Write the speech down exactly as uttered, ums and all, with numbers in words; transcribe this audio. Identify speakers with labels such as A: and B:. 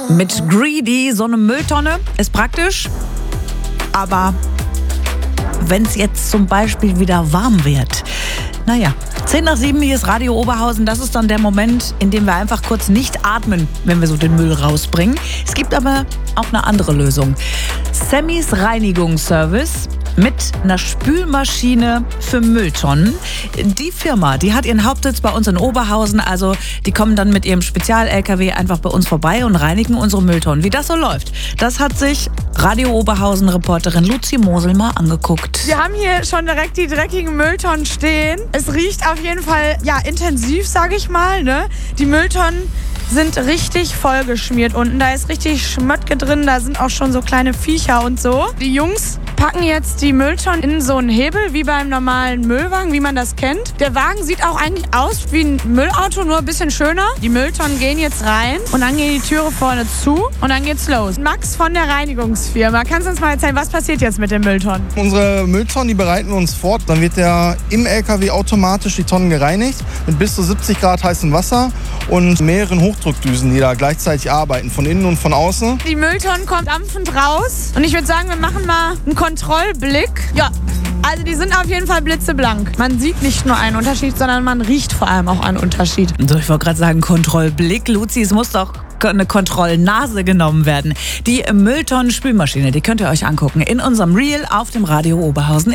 A: Mit Greedy, so eine Mülltonne, ist praktisch. Aber wenn es jetzt zum Beispiel wieder warm wird, naja, zehn nach sieben, hier ist Radio Oberhausen. Das ist dann der Moment, in dem wir einfach kurz nicht atmen, wenn wir so den Müll rausbringen. Es gibt aber auch eine andere Lösung. Sammys Reinigungsservice mit einer Spülmaschine für Mülltonnen. Die Firma, die hat ihren Hauptsitz bei uns in Oberhausen. Also die kommen dann mit ihrem Spezial-L K W einfach bei uns vorbei und reinigen unsere Mülltonnen. Wie das so läuft, das hat sich Radio Oberhausen-Reporterin Luzi Mosel mal angeguckt.
B: Wir haben hier schon direkt die dreckigen Mülltonnen stehen. Es riecht auf jeden Fall ja intensiv, sage ich mal. Ne? Die Mülltonnen sind richtig vollgeschmiert unten. Da ist richtig Schmöttke drin, da sind auch schon so kleine Viecher und so. Die Jungs packen jetzt die Mülltonnen in so einen Hebel, wie beim normalen Müllwagen, wie man das kennt. Der Wagen sieht auch eigentlich aus wie ein Müllauto, nur ein bisschen schöner. Die Mülltonnen gehen jetzt rein und dann gehen die Türe vorne zu und dann geht's los. Max von der Reinigungsfirma, kannst du uns mal erzählen, was passiert jetzt mit den Mülltonnen?
C: Unsere Mülltonnen, die bereiten wir uns vor. Dann wird der im L K W automatisch die Tonnen gereinigt mit bis zu siebzig Grad heißem Wasser und mehreren Hochdruckdüsen, die da gleichzeitig arbeiten, von innen und von außen.
B: Die Mülltonnen kommen dampfend raus und ich würde sagen, wir machen mal einen Kontrollblick. Ja, also die sind auf jeden Fall blitzeblank. Man sieht nicht nur einen Unterschied, sondern man riecht vor allem auch einen Unterschied.
A: So, ich wollte gerade sagen, Kontrollblick. Luzi, es muss doch eine Kontrollnase genommen werden. Die Mülltonnen-Spülmaschine, die könnt ihr euch angucken in unserem Reel auf dem Radio Oberhausen